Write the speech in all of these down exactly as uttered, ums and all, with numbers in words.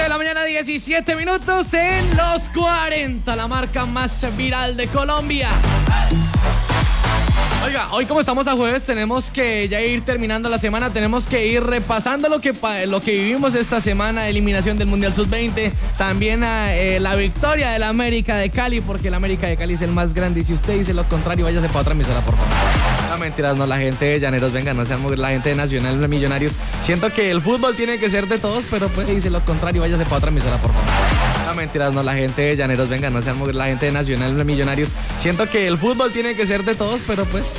de la mañana, diecisiete minutos en los cuarenta, la marca más viral de Colombia. Oiga, hoy como estamos a jueves, tenemos que ya ir terminando la semana, tenemos que ir repasando lo que, lo que vivimos esta semana, eliminación del Mundial sub veinte, también eh, la victoria del América de Cali, porque el América de Cali es el más grande, y si usted dice lo contrario, váyase para otra emisora, por favor. No, mentiras, no, la gente de Llaneros, venga, no sean la gente de Nacional, los Millonarios. Siento que el fútbol tiene que ser de todos, pero pues si dice lo contrario, váyase para otra emisora, por favor. No, mentiras, no, la gente de Llaneros, venga, no sean la gente de Nacional, los Millonarios. Siento que el fútbol tiene que ser de todos, pero pues...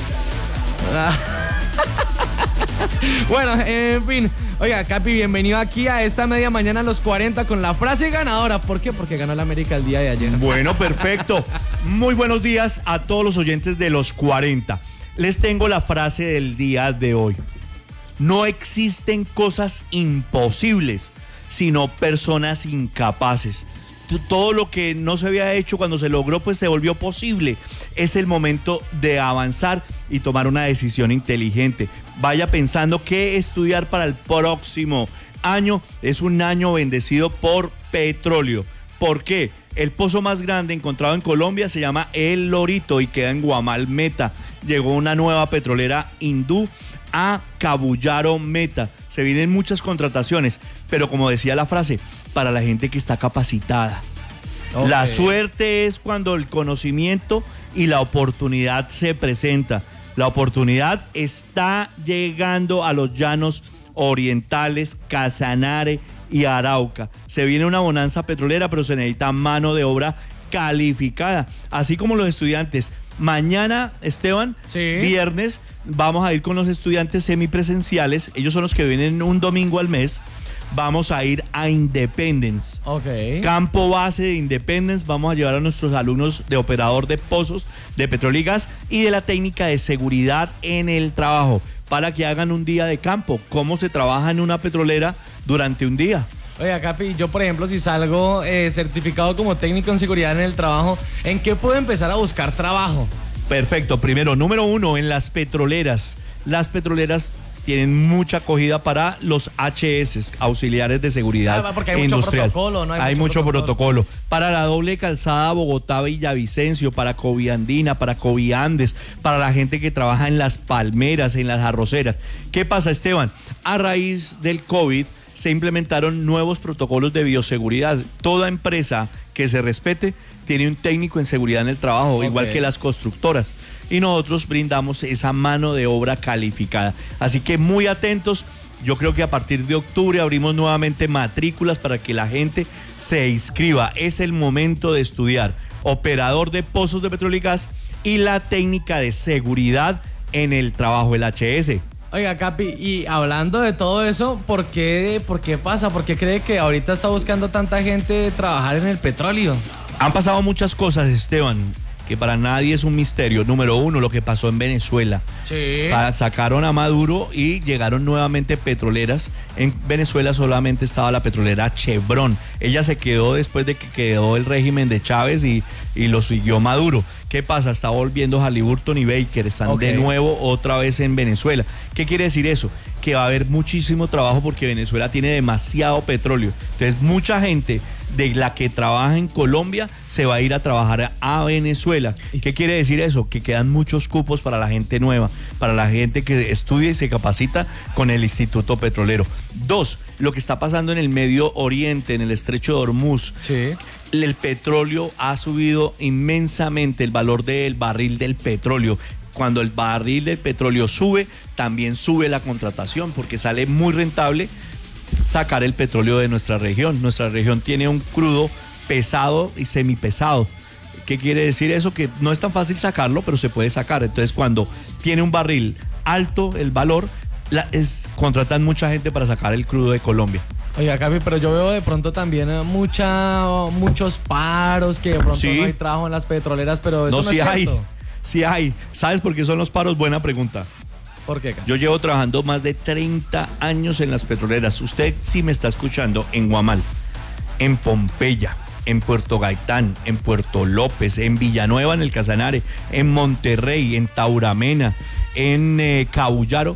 Bueno, en fin. Oiga, Capi, bienvenido aquí a esta media mañana a los cuarenta con la frase ganadora. ¿Por qué? Porque ganó el América el día de ayer. Bueno, perfecto. Muy buenos días a todos los oyentes de los cuarenta. Les tengo la frase del día de hoy. No existen cosas imposibles, sino personas incapaces. Todo lo que no se había hecho cuando se logró, pues se volvió posible. Es el momento de avanzar y tomar una decisión inteligente. Vaya pensando qué estudiar para el próximo año. Es un año bendecido por petróleo. ¿Por qué? El pozo más grande encontrado en Colombia se llama El Lorito y queda en Guamal Meta. Llegó una nueva petrolera hindú a Cabullaro Meta. Se vienen muchas contrataciones, pero como decía la frase, para la gente que está capacitada. Okay. La suerte es cuando el conocimiento y la oportunidad se presenta. La oportunidad está llegando a los llanos orientales, Casanare y Arauca. Se viene una bonanza petrolera, pero se necesita mano de obra calificada, así como los estudiantes. Mañana, Esteban, sí. Viernes, vamos a ir con los estudiantes semipresenciales. Ellos son los que vienen un domingo al mes. Vamos a ir a Independence. Okay. Campo base de Independence. Vamos a llevar a nuestros alumnos de operador de pozos, de petróleo y gas y de la técnica de seguridad en el trabajo para que hagan un día de campo. ¿Cómo se trabaja en una petrolera durante un día? Oiga, Capi, yo por ejemplo, si salgo eh, certificado como técnico en seguridad en el trabajo, ¿en qué puedo empezar a buscar trabajo? Perfecto. Primero, número uno, en las petroleras. Las petroleras tienen mucha acogida para los H S, auxiliares de seguridad ah, porque hay industrial. Mucho protocolo, ¿no? Hay, hay mucho, mucho protocolo. protocolo. Para la doble calzada Bogotá-Villavicencio, para Coviandina, para Coviandes, para la gente que trabaja en las palmeras, en las arroceras. ¿Qué pasa, Esteban? A raíz del COVID se implementaron nuevos protocolos de bioseguridad. Toda empresa que se respete tiene un técnico en seguridad en el trabajo, okay. Igual que las constructoras. Y nosotros brindamos esa mano de obra calificada. Así que muy atentos. Yo creo que a partir de octubre abrimos nuevamente matrículas para que la gente se inscriba. Es el momento de estudiar operador de pozos de petróleo y gas y la técnica de seguridad en el trabajo, el H S. Oiga, Capi, y hablando de todo eso, ¿por qué, por qué pasa? ¿Por qué cree que ahorita está buscando tanta gente trabajar en el petróleo? Han pasado muchas cosas, Esteban, que para nadie es un misterio. Número uno, lo que pasó en Venezuela. Sí. Sa- sacaron a Maduro y llegaron nuevamente petroleras. En Venezuela solamente estaba la petrolera Chevron. Ella se quedó después de que quedó el régimen de Chávez y, y lo siguió Maduro. ¿Qué pasa? Está volviendo Halliburton y Baker. Están okay. de nuevo otra vez en Venezuela. ¿Qué quiere decir eso? Que va a haber muchísimo trabajo porque Venezuela tiene demasiado petróleo. Entonces mucha gente de la que trabaja en Colombia se va a ir a trabajar a Venezuela. ¿Qué quiere decir eso? Que quedan muchos cupos para la gente nueva, para la gente que estudia y se capacita con el Instituto Petrolero. Dos, lo que está pasando en el Medio Oriente, en el Estrecho de Hormuz. Sí. El petróleo ha subido inmensamente, el valor del barril del petróleo. Cuando el barril del petróleo sube, también sube la contratación porque sale muy rentable sacar el petróleo de nuestra región. Nuestra región tiene un crudo pesado y semipesado. ¿Qué quiere decir eso? Que no es tan fácil sacarlo, pero se puede sacar. Entonces, cuando tiene un barril alto el valor, la, es, contratan mucha gente para sacar el crudo de Colombia. Oiga, Capi, pero yo veo de pronto también mucha, muchos paros, que de pronto sí. no hay trabajo en las petroleras, pero eso no, no sí es hay, cierto. Sí hay. ¿Sabes por qué son los paros? Buena pregunta. ¿Por qué, Capi? Yo llevo trabajando más de treinta años en las petroleras. Usted sí me está escuchando en Guamal, en Pompeya, en Puerto Gaitán, en Puerto López, en Villanueva, en el Casanare, en Monterrey, en Tauramena, en eh, Cabullaro.